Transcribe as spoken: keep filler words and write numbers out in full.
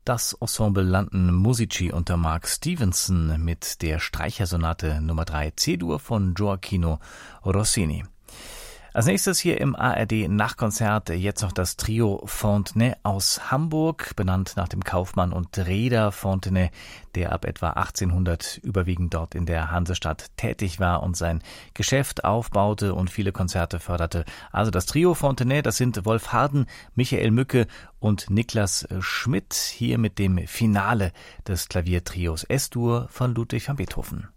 Das Ensemble London Musici unter Mark Stevenson mit der Streichersonate Nummer drei C-Dur von Gioachino Rossini. Als nächstes hier im A R D Nachtkonzert jetzt noch das Trio Fontenay aus Hamburg, benannt nach dem Kaufmann und Reeder Fontenay, der ab etwa achtzehnhundert überwiegend dort in der Hansestadt tätig war und sein Geschäft aufbaute und viele Konzerte förderte. Also das Trio Fontenay, das sind Wolf Harden, Michael Mücke und Niklas Schmidt, hier mit dem Finale des Klaviertrios S-Dur von Ludwig van Beethoven.